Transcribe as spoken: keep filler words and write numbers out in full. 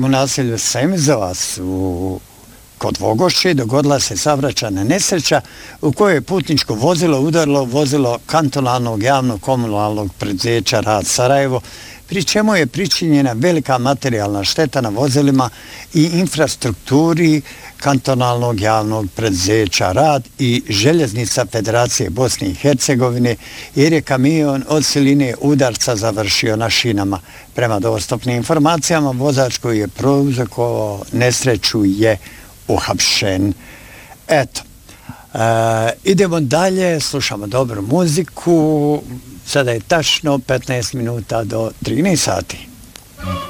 U naselju Semizovac u kod Vogošće dogodila se saobraćajna nesreća u kojoj je putničko vozilo udarilo vozilo kantonalnog javnog komunalnog preduzeća Rad Sarajevo, pri čemu je pričinjena velika materijalna šteta na vozilima i infrastrukturi kantonalnog javnog preduzeća Rad i Željeznica Federacije Bosne i Hercegovine, jer je kamion od siline udarca završio na šinama. Prema dostupnim informacijama, vozač koji je prouzrokovao nesreću je uhapšen. Eto, e, idemo dalje, slušamo dobru muziku. Sada je tačno petnaest minuta do trinaest sati.